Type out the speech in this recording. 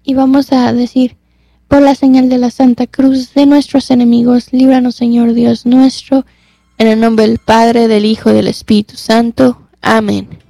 Y vamos a decir: por la señal de la Santa Cruz de nuestros enemigos, líbranos, Señor Dios nuestro, en el nombre del Padre, del Hijo y del Espíritu Santo. Amén.